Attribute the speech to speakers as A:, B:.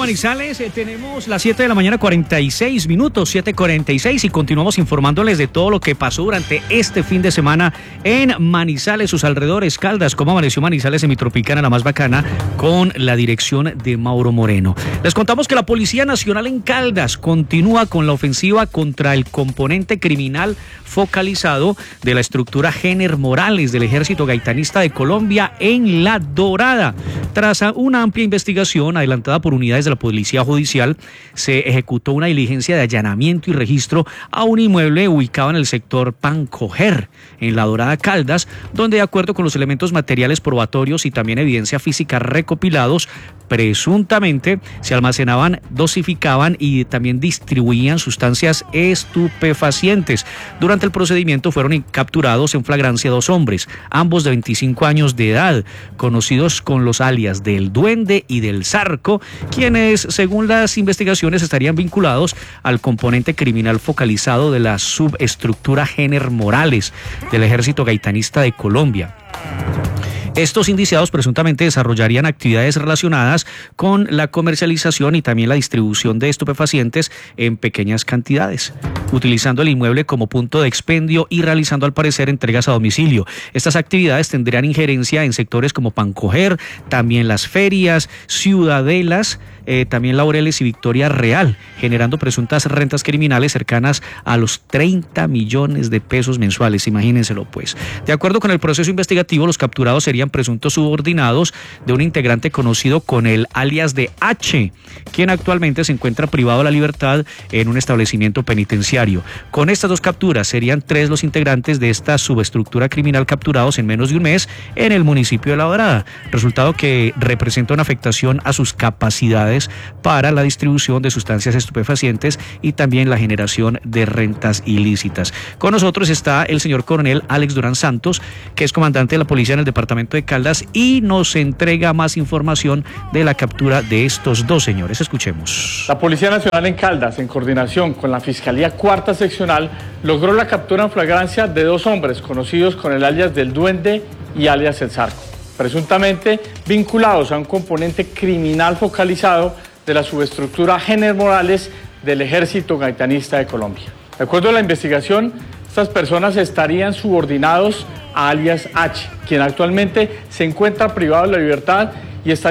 A: Manizales, tenemos las 7 de la mañana, 46 minutos, 7:46, y continuamos informándoles de todo lo que pasó durante este fin de semana en Manizales, sus alrededores. Caldas, cómo amaneció Manizales en mi Tropicana, la más bacana, con la dirección de Mauro Moreno. Les contamos que la Policía Nacional en Caldas continúa con la ofensiva contra el componente criminal focalizado de la estructura Géner Morales del Ejército Gaitanista de Colombia en La Dorada. Tras una amplia investigación adelantada por unidades de la Policía Judicial, se ejecutó una diligencia de allanamiento y registro a un inmueble ubicado en el sector Pancoger, en La Dorada, Caldas, donde, de acuerdo con los elementos materiales probatorios y también evidencia física recopilados, presuntamente se almacenaban, dosificaban y también distribuían sustancias estupefacientes. Durante el procedimiento fueron capturados en flagrancia 2 hombres, ambos de 25 años de edad, conocidos con los alias del Duende y del Zarco, quienes, según las investigaciones, estarían vinculados al componente criminal focalizado de la subestructura Géner Morales del Ejército Gaitanista de Colombia. Estos indiciados presuntamente desarrollarían actividades relacionadas con la comercialización y también la distribución de estupefacientes en pequeñas cantidades, utilizando el inmueble como punto de expendio y realizando, al parecer, entregas a domicilio. Estas actividades tendrían injerencia en sectores como Pancoger, también las ferias, Ciudadelas, también Laureles y Victoria Real, generando presuntas rentas criminales cercanas a los 30 millones de pesos mensuales, imagínenselo pues. De acuerdo con el proceso investigativo, los capturados serían presuntos subordinados de un integrante conocido con el alias de H, quien actualmente se encuentra privado de la libertad en un establecimiento penitenciario. Con estas 2 capturas serían 3 los integrantes de esta subestructura criminal capturados en menos de un mes en el municipio de La Dorada, resultado que representa una afectación a sus capacidades para la distribución de sustancias estupefacientes y también la generación de rentas ilícitas. Con nosotros está el señor coronel Alex Durán Santos, que es comandante de la policía en el departamento de Caldas, y nos entrega más información de la captura de estos 2 señores. Escuchemos.
B: La Policía Nacional en Caldas, en coordinación con la Fiscalía Cuarta Seccional, logró la captura en flagrancia de 2 hombres conocidos con el alias del Duende y alias el Zarco, presuntamente vinculados a un componente criminal focalizado de la subestructura Géner Morales del Ejército Gaitanista de Colombia. De acuerdo a la investigación, estas personas estarían subordinados a alias H, quien actualmente se encuentra privado de la libertad y está